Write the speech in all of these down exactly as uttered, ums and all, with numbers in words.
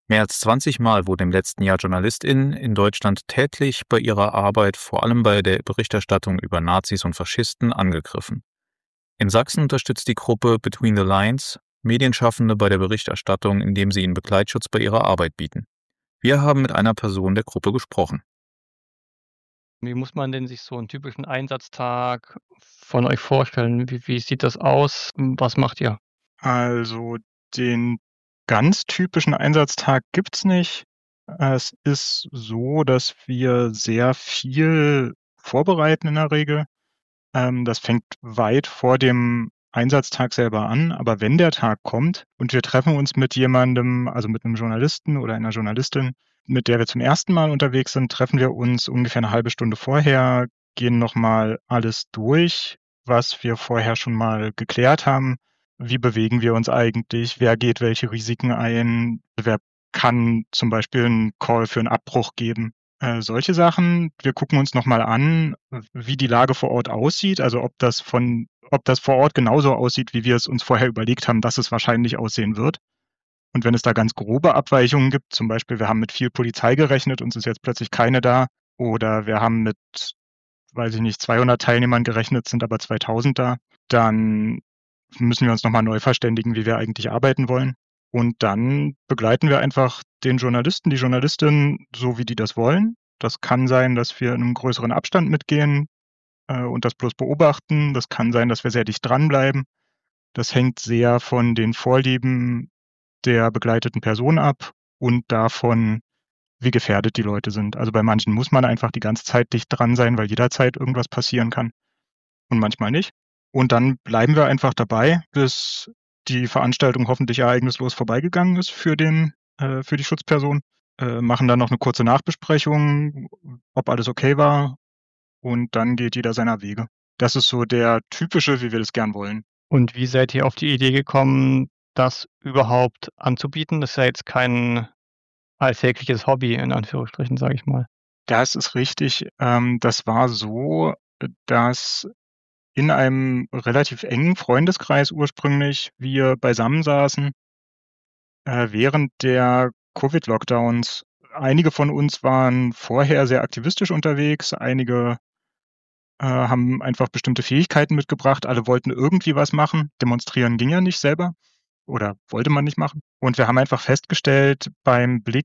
Mehr als zwanzig Mal wurden im letzten Jahr JournalistInnen in Deutschland tätlich bei ihrer Arbeit, vor allem bei der Berichterstattung über Nazis und Faschisten, angegriffen. In Sachsen unterstützt die Gruppe Between the Lines Medienschaffende bei der Berichterstattung, indem sie ihnen Begleitschutz bei ihrer Arbeit bieten. Wir haben mit einer Person der Gruppe gesprochen. Wie muss man denn sich so einen typischen Einsatztag von euch vorstellen? Wie wie sieht das aus? Was macht ihr? Also, den ganz typischen Einsatztag gibt's nicht. Es ist so, dass wir sehr viel vorbereiten in der Regel. Ähm, das fängt weit vor dem Einsatztag selber an, aber wenn der Tag kommt und wir treffen uns mit jemandem, also mit einem Journalisten oder einer Journalistin, mit der wir zum ersten Mal unterwegs sind, treffen wir uns ungefähr eine halbe Stunde vorher, gehen noch mal alles durch, was wir vorher schon mal geklärt haben. Wie bewegen wir uns eigentlich? Wer geht welche Risiken ein? Wer kann zum Beispiel 'n Call für 'n Abbruch geben? Äh, solche Sachen. Wir gucken uns noch mal an, wie die Lage vor Ort aussieht, also ob das von ob das vor Ort genauso aussieht, wie wir es uns vorher überlegt haben, dass es wahrscheinlich aussehen wird. Und wenn es da ganz grobe Abweichungen gibt, zum Beispiel, wir haben mit viel Polizei gerechnet, uns ist jetzt plötzlich keine da, oder wir haben mit, weiß ich nicht, zweihundert Teilnehmern gerechnet, sind aber zweitausend da, dann müssen wir uns noch mal neu verständigen, wie wir eigentlich arbeiten wollen. Und dann begleiten wir einfach den Journalisten, die Journalistin, so wie die das wollen. Das kann sein, dass wir in einem größeren Abstand mitgehen, äh, und das bloß beobachten. Das kann sein, dass wir sehr dicht dranbleiben. Das hängt sehr von den Vorlieben der begleiteten Person ab und davon, wie gefährdet die Leute sind. Also, bei manchen muss man einfach die ganze Zeit dicht dran sein, weil jederzeit irgendwas passieren kann und manchmal nicht. Und dann bleiben wir einfach dabei, bis die Veranstaltung hoffentlich ereignislos vorbeigegangen ist für den äh, für die Schutzperson, äh, machen dann noch eine kurze Nachbesprechung, ob alles okay war, und dann geht jeder seiner Wege. Das ist so der typische, wie wir das gern wollen. Und wie seid ihr auf die Idee gekommen, das überhaupt anzubieten? Das ist ja jetzt kein alltägliches Hobby in Anführungsstrichen, sage ich mal. Das ist richtig. Ähm, das war so, dass in einem relativ engen Freundeskreis ursprünglich wir beisammensaßen, äh, während der Covid-Lockdowns. Einige von uns waren vorher sehr aktivistisch unterwegs, einige äh, haben einfach bestimmte Fähigkeiten mitgebracht. Alle wollten irgendwie was machen. Demonstrieren ging ja nicht selber oder wollte man nicht machen. Und wir haben einfach festgestellt beim Blick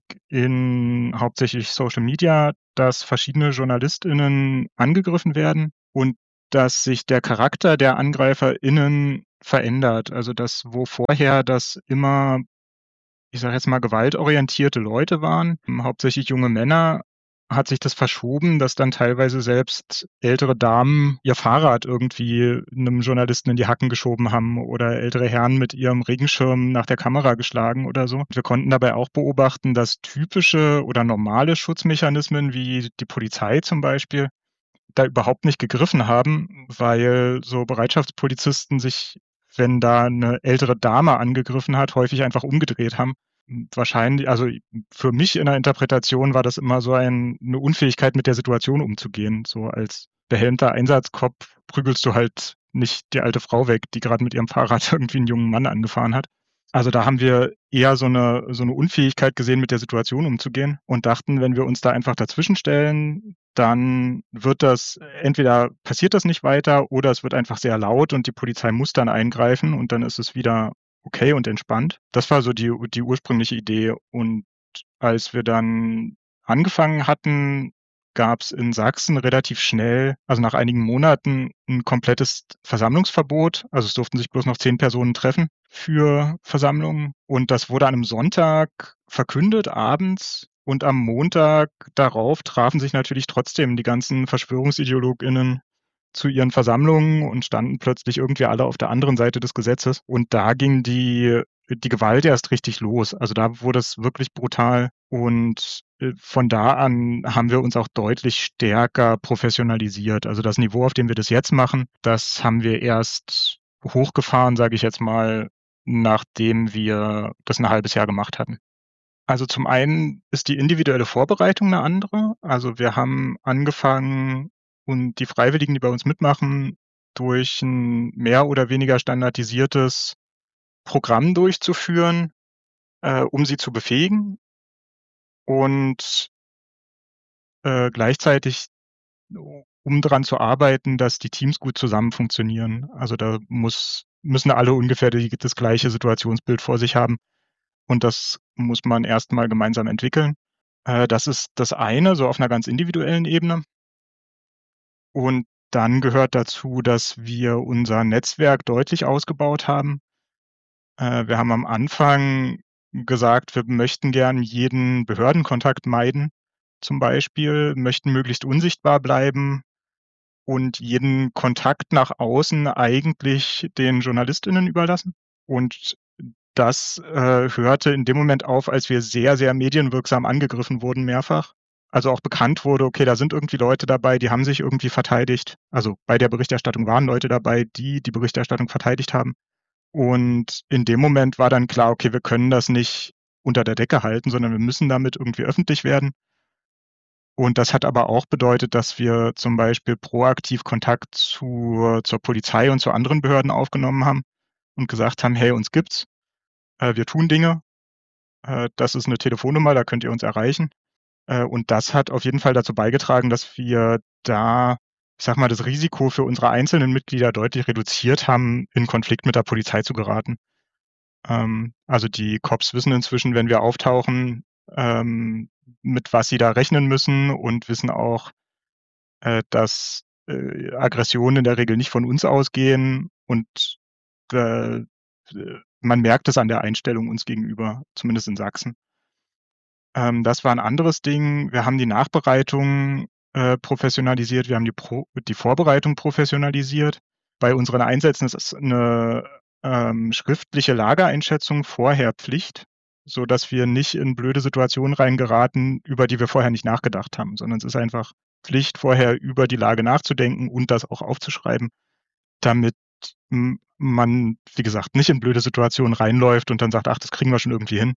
in hauptsächlich Social Media, dass verschiedene JournalistInnen angegriffen werden und dass sich der Charakter der AngreiferInnen verändert. Also, dass wo vorher das immer, ich sage jetzt mal, gewaltorientierte Leute waren, hm, hauptsächlich junge Männer, hat sich das verschoben, dass dann teilweise selbst ältere Damen ihr Fahrrad irgendwie 'nem Journalisten in die Hacken geschoben haben oder ältere Herren mit ihrem Regenschirm nach der Kamera geschlagen oder so. Wir konnten dabei auch beobachten, dass typische oder normale Schutzmechanismen wie die Polizei zum Beispiel da überhaupt nicht gegriffen haben, weil so Bereitschaftspolizisten sich, wenn da 'ne ältere Dame angegriffen hat, häufig einfach umgedreht haben. Hm, wahrscheinlich, also, für mich in der Interpretation war das immer so ein 'ne Unfähigkeit, mit der Situation umzugehen. So als behelmter Einsatzkopf prügelst du halt nicht die alte Frau weg, die grad mit ihrem Fahrrad irgendwie 'n jungen Mann angefahren hat. Also, da haben wir eher so 'ne so 'ne Unfähigkeit gesehen, mit der Situation umzugehen, und dachten, wenn wir uns da einfach dazwischenstellen, dann wird das entweder passiert das nicht weiter oder es wird einfach sehr laut und die Polizei muss dann eingreifen und dann ist es wieder okay und entspannt. Das war so die die ursprüngliche Idee. Und als wir dann angefangen hatten, gab's in Sachsen relativ schnell, also nach einigen Monaten, 'n komplettes Versammlungsverbot. Also, es durften sich bloß noch zehn Personen treffen für Versammlungen. Und das wurde an 'nem Sonntag verkündet abends, und am Montag darauf trafen sich natürlich trotzdem die ganzen VerschwörungsideologInnen zu ihren Versammlungen und standen plötzlich irgendwie alle auf der anderen Seite des Gesetzes. Und da ging die die Gewalt erst richtig los. Also, da wurde es wirklich brutal. Und, äh, von da an haben wir uns auch deutlich stärker professionalisiert. Also, das Niveau, auf dem wir das jetzt machen, das haben wir erst hochgefahren, sage ich jetzt mal, nachdem wir das 'n halbes Jahr gemacht hatten. Also, zum einen ist die individuelle Vorbereitung 'ne andere. Also, wir haben angefangen, und die Freiwilligen, die bei uns mitmachen, durch 'n mehr oder weniger standardisiertes Programm durchzuführen, äh, um sie zu befähigen. und äh, gleichzeitig, um dran zu arbeiten, dass die Teams gut zusammen funktionieren. Also da muss, müssen alle ungefähr die, das gleiche Situationsbild vor sich haben. Und das muss man erstmal gemeinsam entwickeln. Äh, das ist das eine, so auf einer ganz individuellen Ebene. Und dann gehört dazu, dass wir unser Netzwerk deutlich ausgebaut haben. Äh, wir haben am Anfang gesagt, wir möchten gern jeden Behördenkontakt meiden, zum Beispiel, möchten möglichst unsichtbar bleiben und jeden Kontakt nach außen eigentlich den JournalistInnen überlassen. Und das äh, hörte in dem Moment auf, als wir sehr, sehr medienwirksam angegriffen wurden, mehrfach. Also auch bekannt wurde, okay, da sind irgendwie Leute dabei, die haben sich irgendwie verteidigt. Also bei der Berichterstattung waren Leute dabei, die die Berichterstattung verteidigt haben. Und in dem Moment war dann klar, okay, wir können das nicht unter der Decke halten, sondern wir müssen damit irgendwie öffentlich werden. Und das hat aber auch bedeutet, dass wir zum Beispiel proaktiv Kontakt zur, zur Polizei und zu anderen Behörden aufgenommen haben und gesagt haben, hey, uns gibt's, äh, wir tun Dinge, äh, das ist eine Telefonnummer, da könnt ihr uns erreichen. Äh, und das hat auf jeden Fall dazu beigetragen, dass wir da, ich sag mal, das Risiko für unsere einzelnen Mitglieder deutlich reduziert haben, in Konflikt mit der Polizei zu geraten. Ähm, also die Cops wissen inzwischen, wenn wir auftauchen, ähm, mit was sie da rechnen müssen und wissen auch, äh, dass äh, Aggressionen in der Regel nicht von uns ausgehen und äh, man merkt es an der Einstellung uns gegenüber, zumindest in Sachsen. Ähm, das war ein anderes Ding. Wir haben die Nachbereitung äh, professionalisiert, wir haben die, Pro die Vorbereitung professionalisiert. Bei unseren Einsätzen ist eine ähm, schriftliche Lageeinschätzung vorher Pflicht, so dass wir nicht in blöde Situationen reingeraten, über die wir vorher nicht nachgedacht haben, sondern es ist einfach Pflicht, vorher über die Lage nachzudenken und das auch aufzuschreiben, damit m- man, wie gesagt, nicht in blöde Situationen reinläuft und dann sagt, ach, das kriegen wir schon irgendwie hin,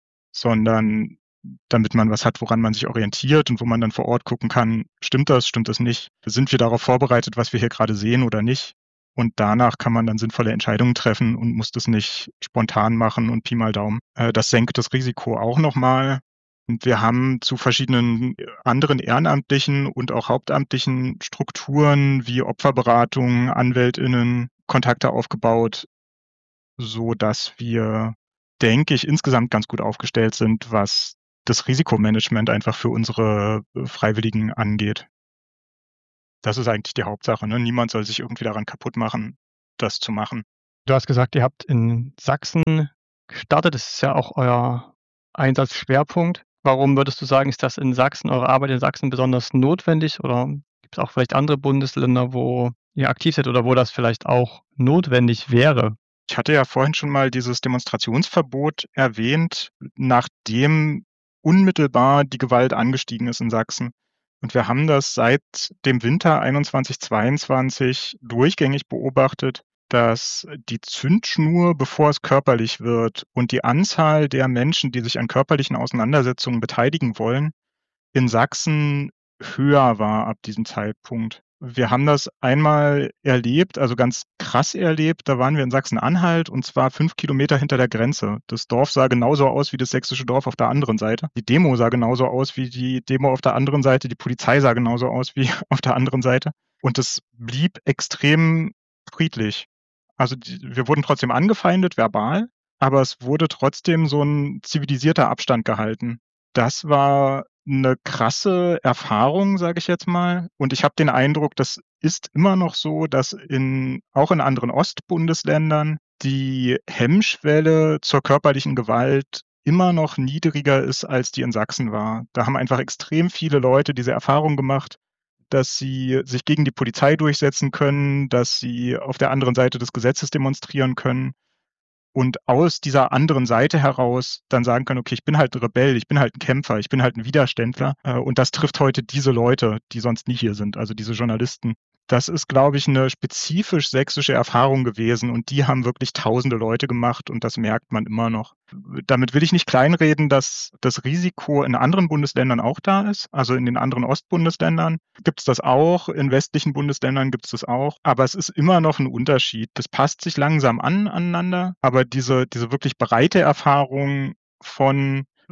sondern damit man was hat, woran man sich orientiert und wo man dann vor Ort gucken kann, stimmt das, stimmt das nicht? Sind wir darauf vorbereitet, was wir hier gerade sehen oder nicht? Und danach kann man dann sinnvolle Entscheidungen treffen und muss das nicht spontan machen und Pi mal Daumen. Äh, Das senkt das Risiko auch nochmal. Und wir haben zu verschiedenen anderen ehrenamtlichen und auch hauptamtlichen Strukturen wie Opferberatung, AnwältInnen Kontakte aufgebaut, so dass wir, denke ich, insgesamt ganz gut aufgestellt sind, was das Risikomanagement einfach für unsere äh, Freiwilligen angeht. Das ist eigentlich die Hauptsache, ne? Niemand soll sich irgendwie daran kaputt machen, das zu machen. Du hast gesagt, ihr habt in Sachsen gestartet. Das ist ja auch euer Einsatzschwerpunkt. Warum würdest du sagen, ist das in Sachsen, eure Arbeit in Sachsen besonders notwendig? Oder gibt es auch vielleicht andere Bundesländer, wo ihr aktiv seid oder wo das vielleicht auch notwendig wäre? Ich hatte ja vorhin schon mal dieses Demonstrationsverbot erwähnt, nachdem unmittelbar die Gewalt angestiegen ist in Sachsen. Und wir haben das seit dem Winter einundzwanzig zweiundzwanzig durchgängig beobachtet, dass die Zündschnur, bevor es körperlich wird, und die Anzahl der Menschen, die sich an körperlichen Auseinandersetzungen beteiligen wollen, in Sachsen höher war ab diesem Zeitpunkt. Wir haben das einmal erlebt, also ganz krass erlebt. Da waren wir in Sachsen-Anhalt und zwar fünf Kilometer hinter der Grenze. Das Dorf sah genauso aus wie das sächsische Dorf auf der anderen Seite. Die Demo sah genauso aus wie die Demo auf der anderen Seite. Die Polizei sah genauso aus wie auf der anderen Seite. Und es blieb extrem friedlich. Also die, wir wurden trotzdem angefeindet, verbal, aber es wurde trotzdem so ein zivilisierter Abstand gehalten. Das war eine krasse Erfahrung, sage ich jetzt mal. Und ich habe den Eindruck, das ist immer noch so, dass in auch in anderen Ostbundesländern die Hemmschwelle zur körperlichen Gewalt immer noch niedriger ist, als die in Sachsen war. Da haben einfach extrem viele Leute diese Erfahrung gemacht, dass sie sich gegen die Polizei durchsetzen können, dass sie auf der anderen Seite des Gesetzes demonstrieren können und aus dieser anderen Seite heraus dann sagen können, okay, ich bin halt ein Rebell, ich bin halt ein Kämpfer, ich bin halt ein Widerständler. Äh, und das trifft heute diese Leute, die sonst nie hier sind, also diese Journalisten. Das ist, glaube ich, eine spezifisch sächsische Erfahrung gewesen und die haben wirklich tausende Leute gemacht und das merkt man immer noch. Damit will ich nicht kleinreden, dass das Risiko in anderen Bundesländern auch da ist. Also in den anderen Ostbundesländern gibt es das auch, in westlichen Bundesländern gibt es das auch. Aber es ist immer noch ein Unterschied. Das passt sich langsam an aneinander, aber diese, diese wirklich breite Erfahrung von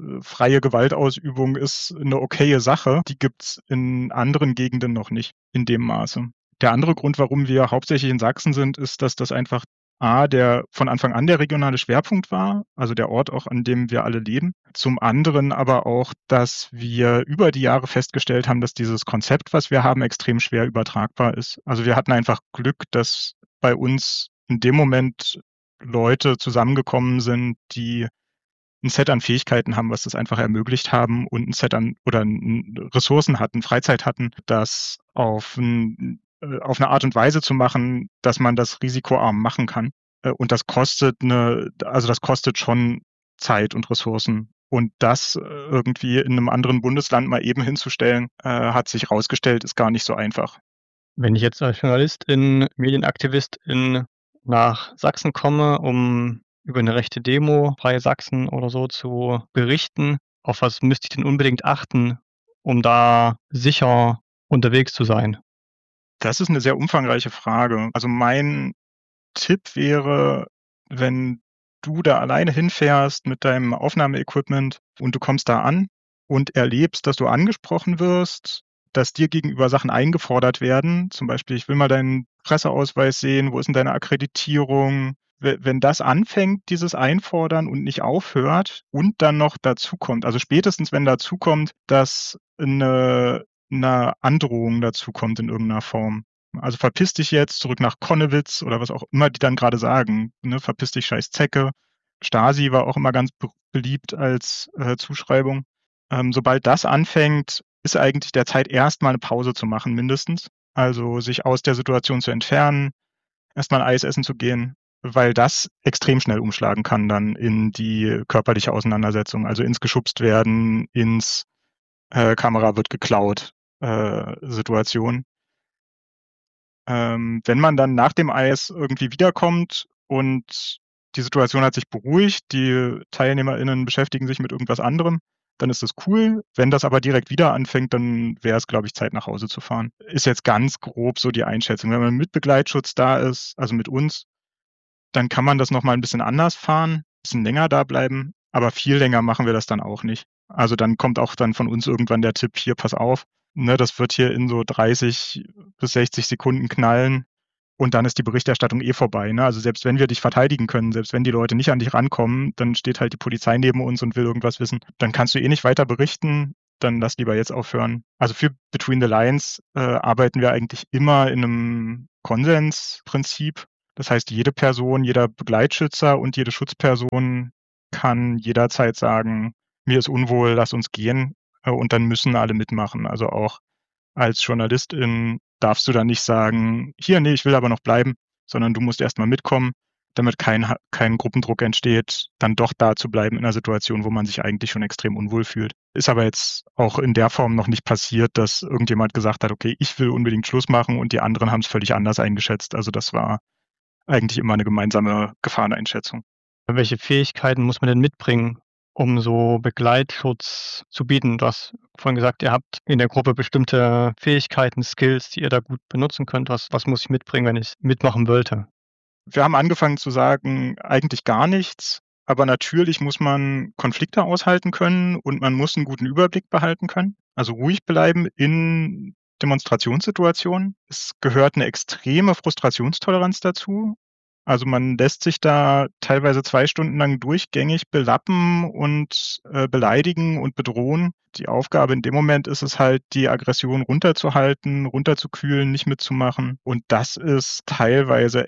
äh, freie Gewaltausübung ist eine okaye Sache. Die gibt's in anderen Gegenden noch nicht in dem Maße. Der andere Grund, warum wir hauptsächlich in Sachsen sind, ist, dass das einfach A, der von Anfang an der regionale Schwerpunkt war, also der Ort auch, an dem wir alle leben. Zum anderen aber auch, dass wir über die Jahre festgestellt haben, dass dieses Konzept, was wir haben, extrem schwer übertragbar ist. Also wir hatten einfach Glück, dass bei uns in dem Moment Leute zusammengekommen sind, die ein Set an Fähigkeiten haben, was das einfach ermöglicht haben und ein Set an oder Ressourcen hatten, Freizeit hatten, das auf, ein, auf eine Art und Weise zu machen, dass man das risikoarm machen kann. Und das kostet eine, also das kostet schon Zeit und Ressourcen. Und das irgendwie in einem anderen Bundesland mal eben hinzustellen, hat sich herausgestellt, ist gar nicht so einfach. Wenn ich jetzt als Journalistin, Medienaktivistin nach Sachsen komme, um über eine rechte Demo, Freie Sachsen oder so, zu berichten, auf was müsste ich denn unbedingt achten, um da sicher unterwegs zu sein? Das ist eine sehr umfangreiche Frage. Also mein Tipp wäre, wenn du da alleine hinfährst mit deinem Aufnahmeequipment und du kommst da an und erlebst, dass du angesprochen wirst, dass dir gegenüber Sachen eingefordert werden, zum Beispiel, ich will mal deinen Presseausweis sehen, wo ist denn deine Akkreditierung? Wenn das anfängt, dieses Einfordern und nicht aufhört und dann noch dazukommt, also spätestens wenn dazukommt, dass eine, eine Androhung dazukommt in irgendeiner Form. Also verpiss dich jetzt, zurück nach Konnewitz oder was auch immer die dann gerade sagen. Ne? Verpiss dich, scheiß Zecke. Stasi war auch immer ganz be- beliebt als äh, Zuschreibung. Ähm, sobald das anfängt, ist eigentlich der Zeit, erstmal eine Pause zu machen, mindestens. Also sich aus der Situation zu entfernen, erstmal Eis essen zu gehen, weil das extrem schnell umschlagen kann dann in die körperliche Auseinandersetzung, also ins geschubst werden, ins äh, Kamera wird geklaut äh, Situation. Ähm, wenn man dann nach dem Eis irgendwie wiederkommt und die Situation hat sich beruhigt, die TeilnehmerInnen beschäftigen sich mit irgendwas anderem, dann ist das cool. Wenn das aber direkt wieder anfängt, dann wäre es, glaube ich, Zeit, nach Hause zu fahren. Ist jetzt ganz grob so die Einschätzung. Wenn man mit Begleitschutz da ist, also mit uns, dann kann man das nochmal ein bisschen anders fahren, ein bisschen länger da bleiben, aber viel länger machen wir das dann auch nicht. Also dann kommt auch dann von uns irgendwann der Tipp, hier, pass auf, ne, das wird hier in so dreißig bis sechzig Sekunden knallen und dann ist die Berichterstattung eh vorbei. Ne? Also selbst wenn wir dich verteidigen können, selbst wenn die Leute nicht an dich rankommen, dann steht halt die Polizei neben uns und will irgendwas wissen. Dann kannst du eh nicht weiter berichten, dann lass lieber jetzt aufhören. Also für Between the Lines äh, arbeiten wir eigentlich immer in einem Konsensprinzip. Das heißt, jede Person, jeder Begleitschützer und jede Schutzperson kann jederzeit sagen, mir ist unwohl, lass uns gehen. Und dann müssen alle mitmachen. Also auch als Journalistin darfst du dann nicht sagen, hier, nee, ich will aber noch bleiben, sondern du musst erstmal mitkommen, damit kein, kein Gruppendruck entsteht, dann doch da zu bleiben in einer Situation, wo man sich eigentlich schon extrem unwohl fühlt. Ist aber jetzt auch in der Form noch nicht passiert, dass irgendjemand gesagt hat, okay, ich will unbedingt Schluss machen und die anderen haben es völlig anders eingeschätzt. Also das war eigentlich immer eine gemeinsame Gefahreneinschätzung. Welche Fähigkeiten muss man denn mitbringen, um so Begleitschutz zu bieten? Du hast vorhin gesagt, ihr habt in der Gruppe bestimmte Fähigkeiten, Skills, die ihr da gut benutzen könnt. Was, was muss ich mitbringen, wenn ich mitmachen wollte? Wir haben angefangen zu sagen, eigentlich gar nichts. Aber natürlich muss man Konflikte aushalten können und man muss einen guten Überblick behalten können. Also ruhig bleiben in Demonstrationssituationen. Es gehört eine extreme Frustrationstoleranz dazu. Also man lässt sich da teilweise zwei Stunden lang durchgängig belappen und äh, beleidigen und bedrohen. Die Aufgabe in dem Moment ist es halt, die Aggression runterzuhalten, runterzukühlen, nicht mitzumachen. Und das ist teilweise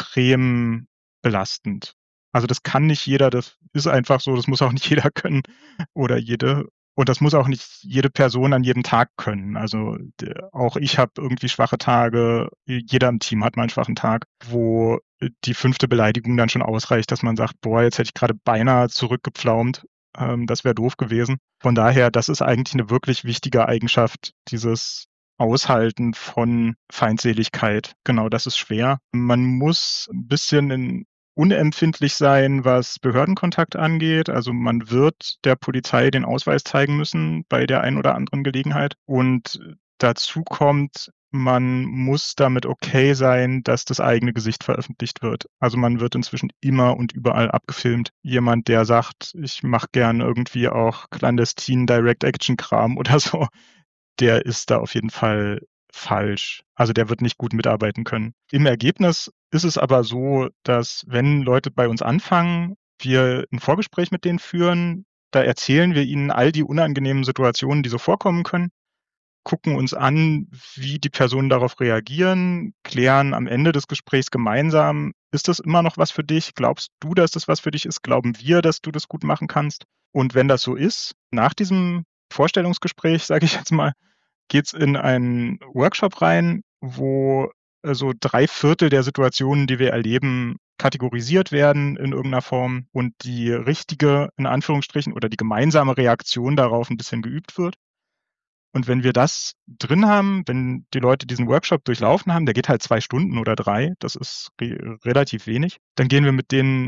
extrem belastend. Also das kann nicht jeder, das ist einfach so, das muss auch nicht jeder können oder jede. Und das muss auch nicht jede Person an jedem Tag können. Also auch ich habe irgendwie schwache Tage, jeder im Team hat mal einen schwachen Tag, wo die fünfte Beleidigung dann schon ausreicht, dass man sagt, boah, jetzt hätte ich gerade beinahe zurückgepflaumt. Ähm, das wäre doof gewesen. Von daher, das ist eigentlich eine wirklich wichtige Eigenschaft, dieses Aushalten von Feindseligkeit. Genau, das ist schwer. Man muss ein bisschen in unempfindlich sein, was Behördenkontakt angeht. Also man wird der Polizei den Ausweis zeigen müssen bei der einen oder anderen Gelegenheit. Und dazu kommt, man muss damit okay sein, dass das eigene Gesicht veröffentlicht wird. Also man wird inzwischen immer und überall abgefilmt. Jemand, der sagt, ich mache gern irgendwie auch clandestin Direct-Action-Kram oder so, der ist da auf jeden Fall falsch. Also der wird nicht gut mitarbeiten können. Im Ergebnis ist es aber so, dass wenn Leute bei uns anfangen, wir ein Vorgespräch mit denen führen, da erzählen wir ihnen all die unangenehmen Situationen, die so vorkommen können, gucken uns an, wie die Personen darauf reagieren, klären am Ende des Gesprächs gemeinsam, ist das immer noch was für dich? Glaubst du, dass das was für dich ist? Glauben wir, dass du das gut machen kannst? Und wenn das so ist, nach diesem Vorstellungsgespräch, sage ich jetzt mal, geht's in einen Workshop rein, wo so drei Viertel der Situationen, die wir erleben, kategorisiert werden in irgendeiner Form und die richtige, in Anführungsstrichen, oder die gemeinsame Reaktion darauf ein bisschen geübt wird. Und wenn wir das drin haben, wenn die Leute diesen Workshop durchlaufen haben, der geht halt zwei Stunden oder drei, das ist re- relativ wenig, dann gehen wir mit denen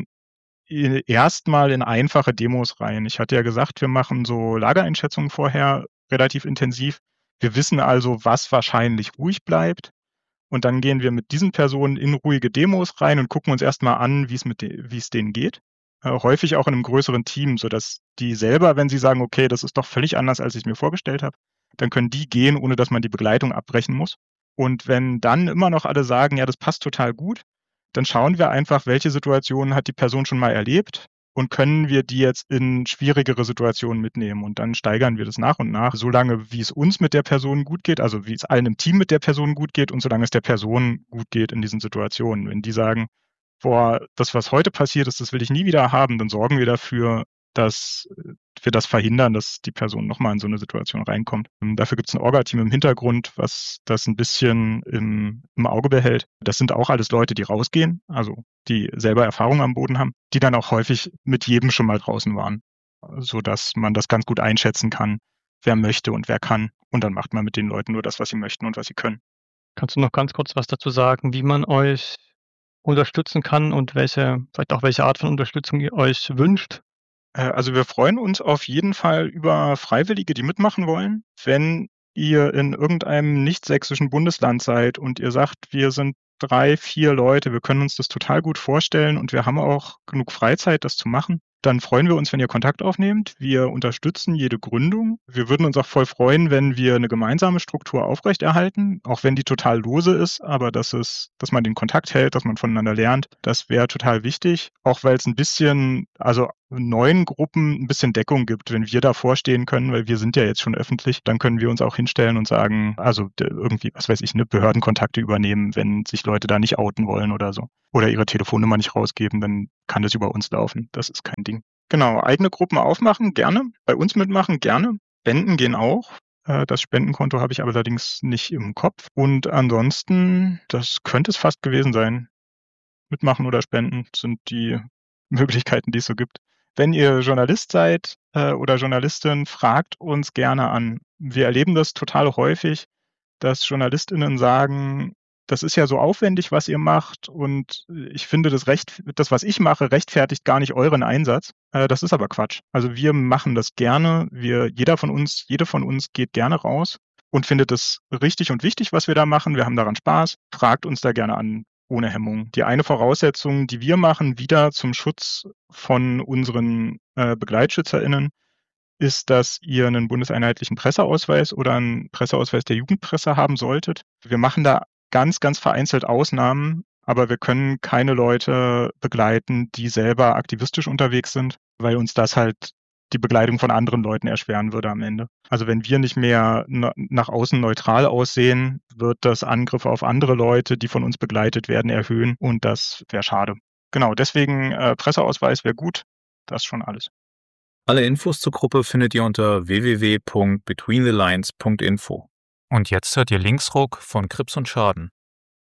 erstmal in einfache Demos rein. Ich hatte ja gesagt, wir machen so Lagereinschätzungen vorher relativ intensiv. Wir wissen also, was wahrscheinlich ruhig bleibt. Und dann gehen wir mit diesen Personen in ruhige Demos rein und gucken uns erstmal an, wie es mit de- wie es denen geht. Äh, häufig auch in einem größeren Team, sodass die selber, wenn sie sagen, okay, das ist doch völlig anders, als ich mir vorgestellt habe, dann können die gehen, ohne dass man die Begleitung abbrechen muss. Und wenn dann immer noch alle sagen, ja, das passt total gut, dann schauen wir einfach, welche Situationen hat die Person schon mal erlebt und können wir die jetzt in schwierigere Situationen mitnehmen. Und dann steigern wir das nach und nach, solange wie es uns mit der Person gut geht, also wie es allen im Team mit der Person gut geht und solange es der Person gut geht in diesen Situationen. Wenn die sagen, boah, das, was heute passiert ist, das will ich nie wieder haben, dann sorgen wir dafür, dass wir das verhindern, dass die Person nochmal in so eine Situation reinkommt. Und dafür gibt es ein Orga-Team im Hintergrund, was das ein bisschen im, im Auge behält. Das sind auch alles Leute, die rausgehen, also die selber Erfahrung am Boden haben, die dann auch häufig mit jedem schon mal draußen waren, sodass man das ganz gut einschätzen kann, wer möchte und wer kann. Und dann macht man mit den Leuten nur das, was sie möchten und was sie können. Kannst du noch ganz kurz was dazu sagen, wie man euch unterstützen kann und welche, vielleicht auch welche Art von Unterstützung ihr euch wünscht? Also wir freuen uns auf jeden Fall über Freiwillige, die mitmachen wollen. Wenn ihr in irgendeinem nicht-sächsischen Bundesland seid und ihr sagt, wir sind drei, vier Leute, wir können uns das total gut vorstellen und wir haben auch genug Freizeit, das zu machen, dann freuen wir uns, wenn ihr Kontakt aufnehmt. Wir unterstützen jede Gründung. Wir würden uns auch voll freuen, wenn wir eine gemeinsame Struktur aufrechterhalten, auch wenn die total lose ist, aber dass es, dass man den Kontakt hält, dass man voneinander lernt, das wäre total wichtig. Auch weil es ein bisschen, also neuen Gruppen ein bisschen Deckung gibt, wenn wir davor stehen können, weil wir sind ja jetzt schon öffentlich, dann können wir uns auch hinstellen und sagen, also irgendwie, was weiß ich, ne, Behördenkontakte übernehmen, wenn sich Leute da nicht outen wollen oder so. Oder ihre Telefonnummer nicht rausgeben, dann kann das über uns laufen. Das ist kein Ding. Genau, eigene Gruppen aufmachen, gerne. Bei uns mitmachen, gerne. Spenden gehen auch. Das Spendenkonto habe ich allerdings nicht im Kopf. Und ansonsten, das könnte es fast gewesen sein. Mitmachen oder spenden sind die Möglichkeiten, die es so gibt. Wenn ihr Journalist seid äh, oder Journalistin, fragt uns gerne an. Wir erleben das total häufig, dass JournalistInnen sagen, das ist ja so aufwendig, was ihr macht und ich finde, das, recht, das was ich mache, rechtfertigt gar nicht euren Einsatz. Äh, das ist aber Quatsch. Also wir machen das gerne. Wir, jeder von uns, jede von uns geht gerne raus und findet es richtig und wichtig, was wir da machen. Wir haben daran Spaß. Fragt uns da gerne an. Ohne Hemmung. Die eine Voraussetzung, die wir machen, wieder zum Schutz von unseren äh, BegleitschützerInnen, ist, dass ihr einen bundeseinheitlichen Presseausweis oder einen Presseausweis der Jugendpresse haben solltet. Wir machen da ganz, ganz vereinzelt Ausnahmen, aber wir können keine Leute begleiten, die selber aktivistisch unterwegs sind, weil uns das halt die Begleitung von anderen Leuten erschweren würde am Ende. Also wenn wir nicht mehr nach außen neutral aussehen, wird das Angriffe auf andere Leute, die von uns begleitet werden, erhöhen und das wäre schade. Genau, deswegen äh, Presseausweis wäre gut. Das ist schon alles. Alle Infos zur Gruppe findet ihr unter w w w punkt between the lines punkt info. Und jetzt hört ihr Linksruck von Krips und Schaden.